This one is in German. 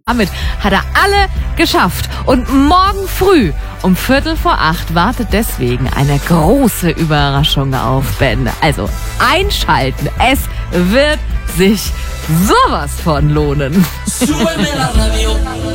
Damit hat er alle geschafft. Und morgen früh um 7:45 wartet deswegen eine große Überraschung auf Ben. Also einschalten. Es wird sich sowas von lohnen. Súbeme la radio.